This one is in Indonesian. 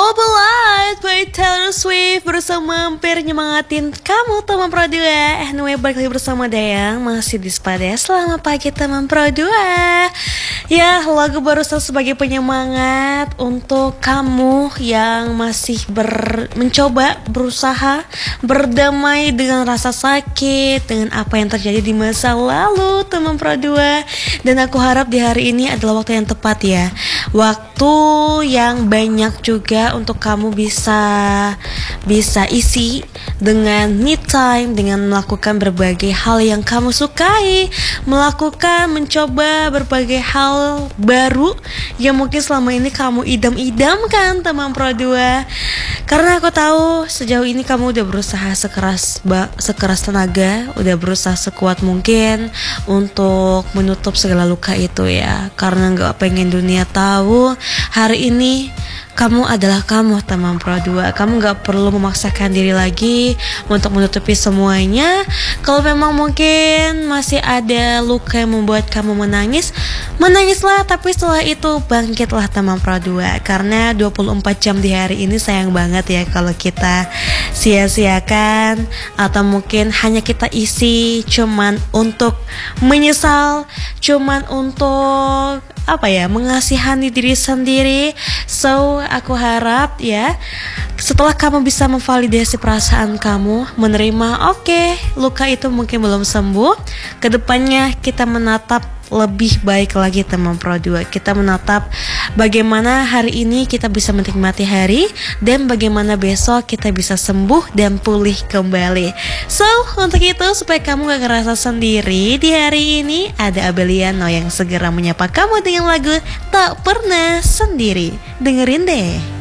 All the Light by Taylor Swift bersama hampir nyemangatin kamu teman Pro 2. Anyway, balik lagi bersama Dayang, masih di Spada. Selamat pagi teman Pro 2. Ya, lagu barusan sebagai penyemangat untuk kamu yang masih mencoba berusaha berdamai dengan rasa sakit, dengan apa yang terjadi di masa lalu teman Pro 2. Dan aku harap di hari ini adalah waktu yang tepat ya, waktu yang banyak juga untuk kamu bisa isi dengan me time, dengan melakukan berbagai hal yang kamu sukai, mencoba berbagai hal baru yang mungkin selama ini kamu idam-idamkan teman Pro 2. Karena aku tahu sejauh ini kamu udah berusaha sekeras tenaga, udah berusaha sekuat mungkin untuk menutup segala luka itu ya. Karena gak pengen dunia tahu hari ini kamu adalah kamu teman Pro 2. Kamu gak perlu memaksakan diri lagi untuk menutupi semuanya. Kalau memang mungkin masih ada luka yang membuat kamu menangis, menangislah, tapi setelah itu bangkitlah teman Pro 2. Karena 24 jam di hari ini sayang banget ya kalau kita sia-siakan, atau mungkin hanya kita isi cuman untuk menyesal, cuman untuk mengasihani diri sendiri. So aku harap ya, setelah kamu bisa memvalidasi perasaan kamu, menerima oke, luka itu mungkin belum sembuh, kedepannya kita menatap lebih baik lagi teman Pro 2. Kita menatap bagaimana hari ini kita bisa menikmati hari, dan bagaimana besok kita bisa sembuh dan pulih kembali. So untuk itu, supaya kamu gak ngerasa sendiri di hari ini, ada Abeliano yang segera menyapa kamu dengan lagu Tak Pernah Sendiri. Dengerin deh.